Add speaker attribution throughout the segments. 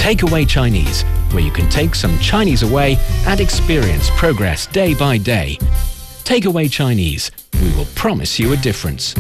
Speaker 1: Takeaway Chinese, where you can take some Chinese away and experience progress day by day. Takeaway Chinese, we will promise you a difference.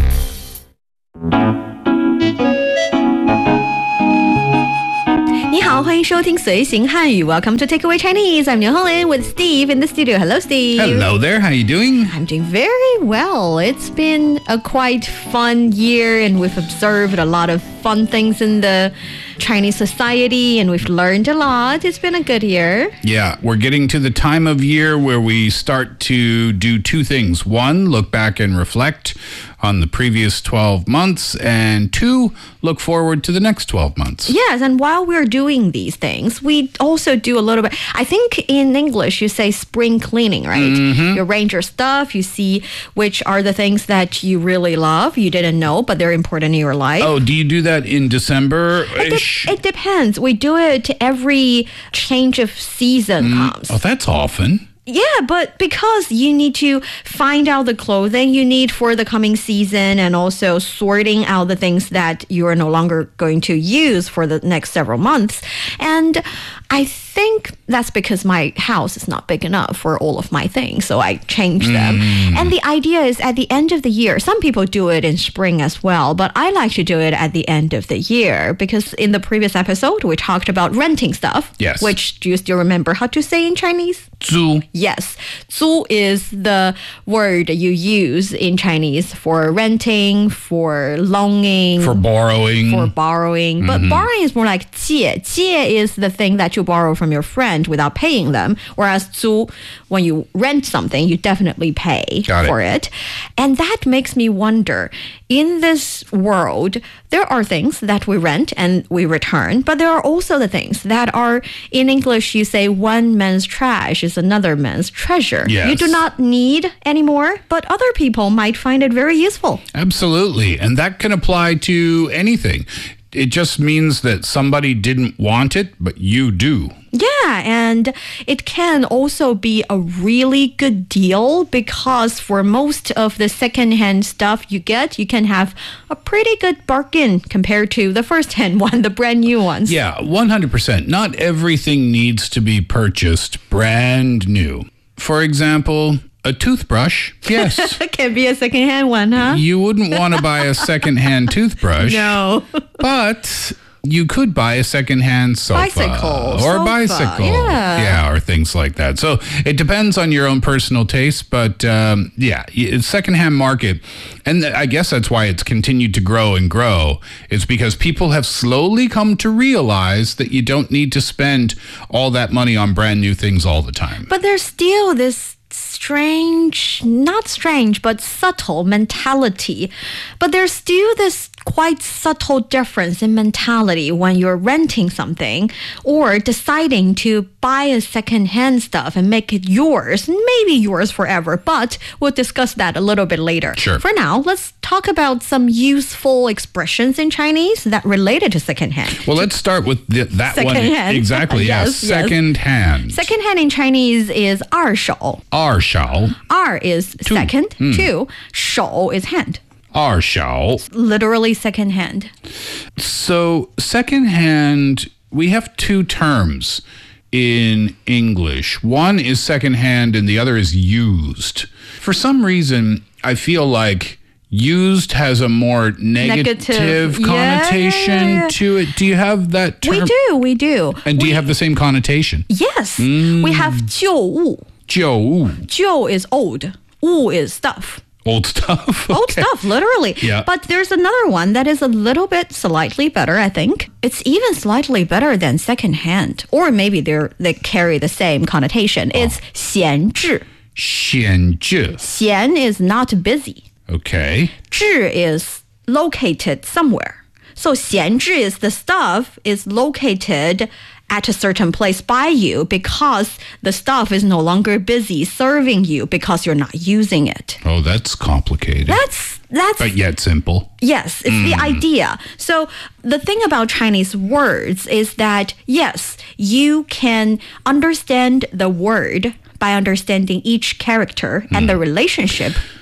Speaker 2: 你好，欢迎收听随行汉语 Welcome to Takeaway Chinese. I'm Niu Honglin with Steve in the studio. Hello, Steve.
Speaker 3: Hello there. How you doing?
Speaker 2: I'm doing very well. It's been a quite fun year and we've observed a lot of fun things in the Chinese society and we've learned a lot. It's been a good year.
Speaker 3: Yeah, we're getting to the time of year where we start to do two things. One, look back and reflect on the previous 12 months, and two, look forward to the next 12 months.
Speaker 2: Yes, and while we're doing these things, we also do a little bit. I think in English you say spring cleaning, right? You arrange your stuff, you see which are the things that you really love, you didn't know, but they're important in your life.
Speaker 3: Oh, do you do that in December-ish?
Speaker 2: It depends. We do it every change of season comes.
Speaker 3: Oh, that's often.
Speaker 2: Yeah, but because you need to find out the clothing you need for the coming season and also sorting out the things that you are no longer going to use for the next several months. And I think that's because my house is not big enough for all of my things, so I changed them. And the idea is at the end of the year, some people do it in spring as well, but I like to do it at the end of the year because in the previous episode, we talked about renting stuff.
Speaker 3: Yes.
Speaker 2: Which, do you still remember how to say in Chinese?
Speaker 3: 租.
Speaker 2: Yes. 租 is the word you use in Chinese for renting, for loaning,
Speaker 3: For borrowing.
Speaker 2: for borrowing. But borrowing is more like 借. 借 is the thing that you borrow from your friend without paying them. Whereas 租, when you rent something, you definitely pay for it. And that makes me wonder, in this world, there are things that we rent and we return, but there are also the things that are, in English, you say one man's trash is another man's treasure.
Speaker 3: Yes.
Speaker 2: You do not need anymore, but other people might find it very useful.
Speaker 3: Absolutely. And that can apply to anything. It just means that somebody didn't want it, but you do.
Speaker 2: Yeah, and it can also be a really good deal because for most of the secondhand stuff you get, you can have a pretty good bargain compared to the first-hand one, the brand new ones.
Speaker 3: Yeah, 100%. Not everything needs to be purchased brand new. For example, a toothbrush, yes.
Speaker 2: It can be a second-hand one, huh?
Speaker 3: You wouldn't want to buy a second-hand toothbrush.
Speaker 2: No.
Speaker 3: But you could buy a second-hand sofa.
Speaker 2: Bicycle,
Speaker 3: Or
Speaker 2: sofa,
Speaker 3: a bicycle.
Speaker 2: yeah.
Speaker 3: Or things like that. So it depends on your own personal taste. But it's second-hand market. And I guess that's why it's continued to grow and grow. It's because people have slowly come to realize that you don't need to spend all that money on brand new things all the time.
Speaker 2: But there's still this not strange, but subtle mentality. But there's still this quite subtle difference in mentality when you're renting something or deciding to buy a second-hand stuff and make it yours, maybe yours forever, but we'll discuss that a little bit later.
Speaker 3: Sure.
Speaker 2: For now, let's talk about some useful expressions in Chinese that related to second-hand.
Speaker 3: Well, let's start with that one.
Speaker 2: Second-hand.
Speaker 3: Exactly,
Speaker 2: Yes,
Speaker 3: second-hand.
Speaker 2: Second-hand in Chinese is 二手.
Speaker 3: 二手.
Speaker 2: 二 is second, two. 手 is hand.
Speaker 3: 二手.
Speaker 2: Literally second hand.
Speaker 3: So, secondhand, we have two terms in English. One is secondhand and the other is used. For some reason, I feel like used has a more negative connotation to it. Do you have that term?
Speaker 2: We do.
Speaker 3: And do you have the same connotation?
Speaker 2: Yes. We have 旧物.
Speaker 3: 旧物.
Speaker 2: 旧 is old. 物 is stuff.
Speaker 3: Old stuff.
Speaker 2: Old
Speaker 3: Okay.
Speaker 2: stuff, literally.
Speaker 3: Yeah.
Speaker 2: But there's another one that is a little bit slightly better, I think. It's even slightly better than secondhand. Or maybe they carry the same connotation. It's 闲置.
Speaker 3: 闲置.
Speaker 2: 闲 is not busy.
Speaker 3: Okay.
Speaker 2: 置 is located somewhere. So 闲置 is the stuff is located at a certain place by you because the stuff is no longer busy serving you because you're not using it.
Speaker 3: Oh, that's complicated.
Speaker 2: That's
Speaker 3: But yet simple.
Speaker 2: Yes, it's the idea. So the thing about Chinese words is that, yes, you can understand the word by understanding each character and the relationship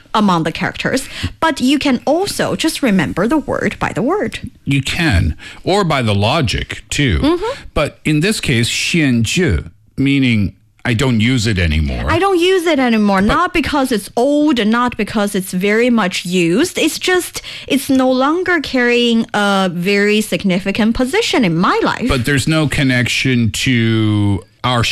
Speaker 2: among the characters, but you can also just remember the word by the word.
Speaker 3: You can, or by the logic too. But in this case, 现字, meaning I don't use it anymore.
Speaker 2: I don't use it anymore, not because it's old and not because it's very much used. It's just, it's no longer carrying a very significant position in my life.
Speaker 3: But there's no connection to our